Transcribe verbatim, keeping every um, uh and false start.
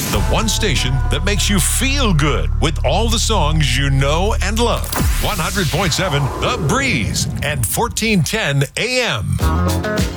The one station that makes you feel good with all the songs you know and love. one hundred point seven The Breeze and fourteen ten A M.